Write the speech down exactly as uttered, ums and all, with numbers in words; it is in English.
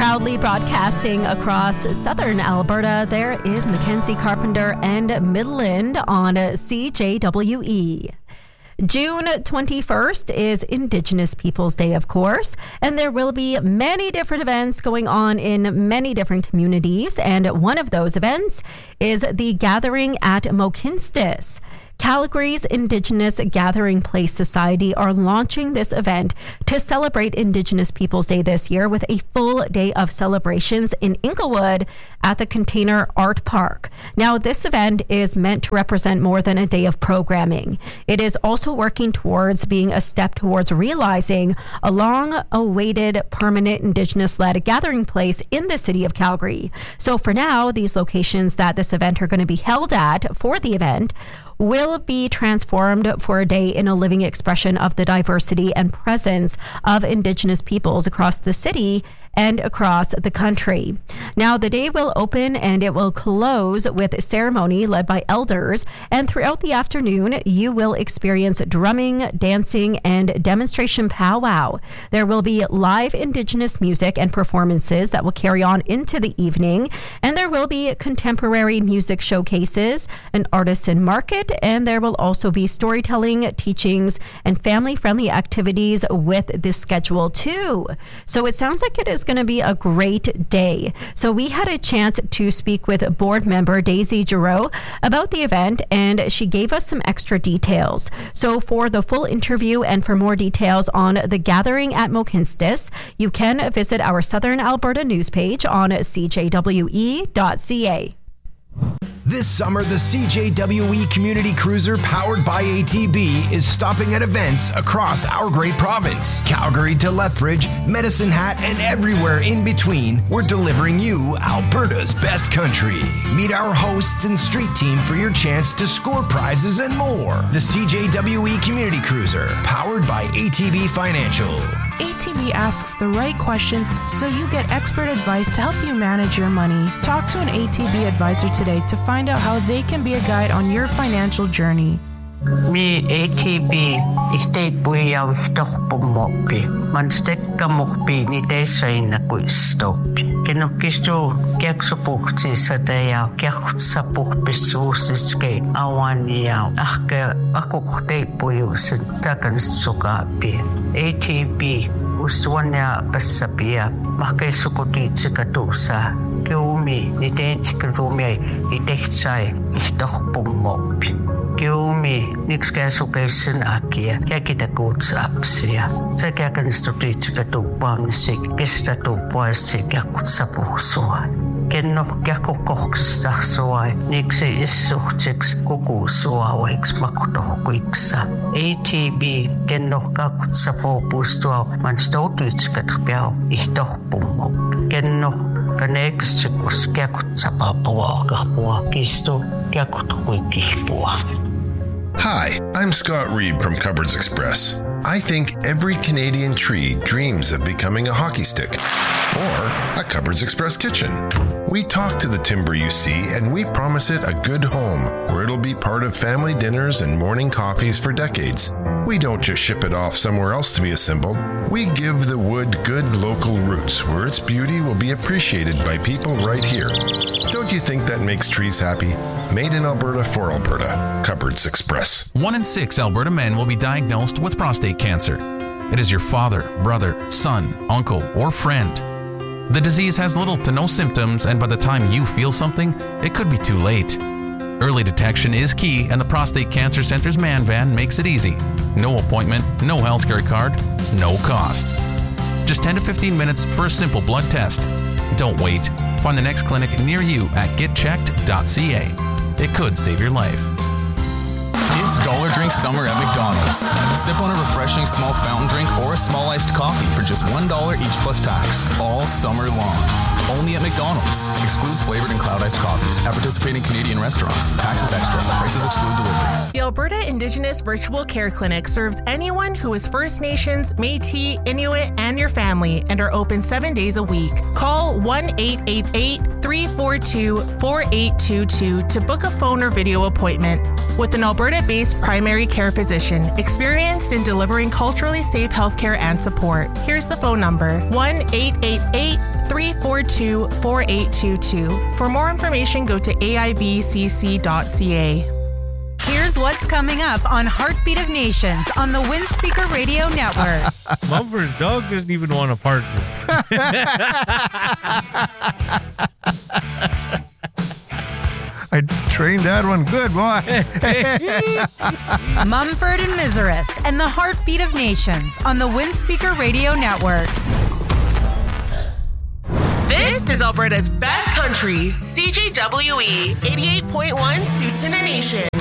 Proudly broadcasting across southern Alberta, there is Mackenzie Carpenter and Midland on C J W E. June twenty-first is Indigenous Peoples Day, of course, and there will be many different events going on in many different communities, and one of those events is the Gathering at Mohkinstsis. Calgary's Indigenous Gathering Place Society are launching this event to celebrate Indigenous Peoples Day this year with a full day of celebrations in Inglewood at the Container Art Park. Now, this event is meant to represent more than a day of programming. It is also working towards being a step towards realizing a long-awaited permanent Indigenous-led gathering place in the city of Calgary. So for now, these locations that this event are going to be held at for the event will be transformed for a day in a living expression of the diversity and presence of Indigenous peoples across the city and across the country. Now, the day will open and it will close with a ceremony led by elders, and throughout the afternoon, you will experience drumming, dancing, and demonstration powwow. There will be live Indigenous music and performances that will carry on into the evening, and there will be contemporary music showcases, an artisan market, and there will also be storytelling, teachings, and family-friendly activities with this schedule too. So it sounds like it is going to be a great day. So we had a chance to speak with board member Daisy Giroux about the event, and she gave us some extra details. So for the full interview and for more details on the Gathering at Mohkinstsis, you can visit our Southern Alberta news page on c j w e dot c a. This summer, the C J W E Community Cruiser powered by A T B is stopping at events across our great province. Calgary to Lethbridge, Medicine Hat, and everywhere in between, we're delivering you Alberta's best country. Meet our hosts and street team for your chance to score prizes and more. The C J W E Community Cruiser, powered by A T B Financial. A T B asks the right questions so you get expert advice to help you manage your money. Talk to an A T B advisor today to find out how they can be a guide on your financial journey. Mi A T B istei puiau ihtohpumoppi. Man stekkamoppi ni teissaina kuistopi. Kenokisto kiaksupuhtissa teja kiakutsapuhpissuusiske awaniau. Ahke akuktei puiusin takansukapi. A T B usuania passapia. Mahkeisukutitsikatusa. Kiumi ni teitsikatumiai itehtsai ihtohpumoppi. Kiumi, niks käsukeissen akia, käkitä kutsapsia. Se käkänstutiitsika tuuppaamnisik, kestä tuuppaisik ja kutsapuhsua. Kenno käkukohkstahsuai, niksi issuhtiks kukusuauiks makutohkuiksa. A T B, kenno kakutsapuopustua, man stoutuitskat piau ihtohpummo. Kenno kaneeksikus käkutsapapua kahpua, kistu käkutkuikihpua. Hi, I'm Scott Reed from Cupboards Express. I think every Canadian tree dreams of becoming a hockey stick or a Cupboards Express kitchen. We talk to the timber you see, and we promise it a good home where it'll be part of family dinners and morning coffees for decades. We don't just ship it off somewhere else to be assembled. We give the wood good local roots where its beauty will be appreciated by people right here. Don't you think that makes trees happy? Made in Alberta for Alberta. Cupboards Express. One in six Alberta men will be diagnosed with prostate cancer. It is your father, brother, son, uncle, or friend. The disease has little to no symptoms, and by the time you feel something, it could be too late. Early detection is key, and the Prostate Cancer Center's Man Van makes it easy. No appointment, no healthcare card, no cost. Just ten to fifteen minutes for a simple blood test. Don't wait. Find the next clinic near you at get checked dot c a. It could save your life. It's Dollar Drink Summer at McDonald's. Sip on a refreshing small fountain drink or a small iced coffee for just one dollar each plus tax, all summer long. Only at McDonald's. Excludes flavored and cloud iced coffees at participating Canadian restaurants. Taxes extra. Prices exclude delivery. The Alberta Indigenous Virtual Care Clinic serves anyone who is First Nations, Métis, Inuit, and your family and are open seven days a week. Call one eight eight eight, three four two, four eight two two to book a phone or video appointment with an Alberta-based primary care physician experienced in delivering culturally safe healthcare and support. Here's the phone number, one eight eight eight, three four two, four eight two two. For more information, go to A I V C C dot C A. Here's what's coming up on Heartbeat of Nations on the Windspeaker Radio Network. Mumford's dog doesn't even want a partner. I trained that one good, boy. Mumford and Miseris and the Heartbeat of Nations on the Windspeaker Radio Network. This is Alberta's best country, C J W E eighty-eight point one Suits in a Nation.